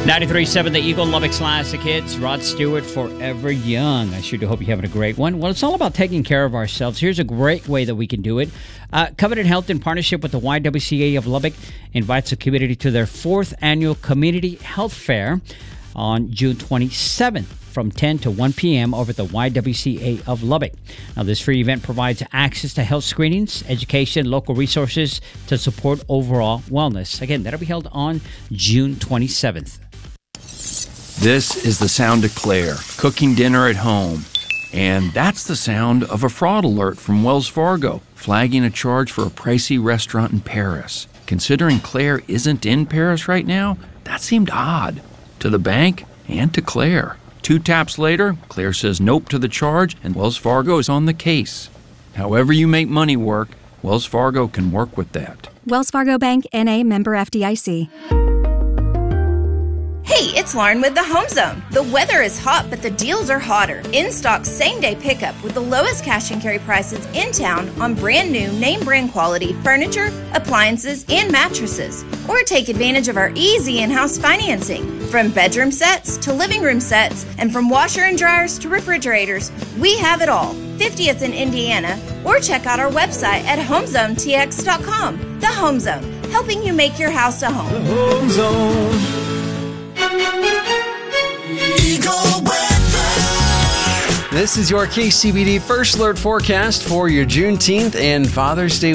93.7 The Eagle, Lubbock's Classic Hits. Rod Stewart, Forever Young. I sure do hope you're having a great one. Well, it's all about taking care of ourselves. Here's a great way that we can do it. Covenant Health, in partnership with the YWCA of Lubbock, invites the community to their 4th annual Community Health Fair on June 27th from 10 to 1 p.m. over at the YWCA of Lubbock. Now, this free event provides access to health screenings, education, local resources to support overall wellness. Again, that'll be held on June 27th. This is the sound of Claire, cooking dinner at home. And that's the sound of a fraud alert from Wells Fargo, flagging a charge for a pricey restaurant in Paris. Considering Claire isn't in Paris right now, that seemed odd to the bank and to Claire. 2 taps later, Claire says nope to the charge, and Wells Fargo is on the case. However you make money work, Wells Fargo can work with that. Wells Fargo Bank, N.A., member FDIC. Hey, it's Lauren with the Home Zone. The weather is hot, but the deals are hotter. In-stock same-day pickup with the lowest cash and carry prices in town on brand new name-brand quality furniture, appliances, and mattresses. Or take advantage of our easy in-house financing. From bedroom sets to living room sets, and from washer and dryers to refrigerators, we have it all. 50th in Indiana, or check out our website at homezonetx.com. The Home Zone, helping you make your house a home. The Home Zone. Eagle weather. This is your KCBD First Alert forecast for your Juneteenth and Father's Day